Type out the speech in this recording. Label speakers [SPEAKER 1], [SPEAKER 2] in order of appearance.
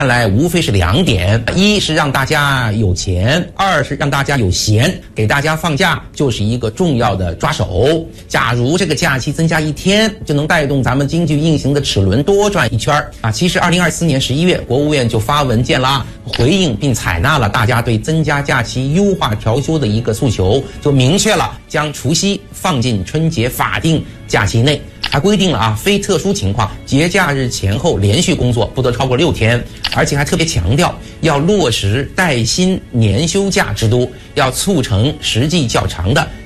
[SPEAKER 1] 看来无非是2点：一是让大家有钱，二是让大家有闲。给大家放假就是一个重要的抓手。假如这个假期增加1天，就能带动咱们经济运行的齿轮多转1圈啊！其实2024年11月，国务院就发文件啦，回应并采纳了大家对增加假期优化调休的一个诉求，就明确了将除夕放进春节法定假期内。还规定了啊，非特殊情况节假日前后连续工作不得超过6天，而且还特别强调要落实带薪年休假制度，要促成实际较长的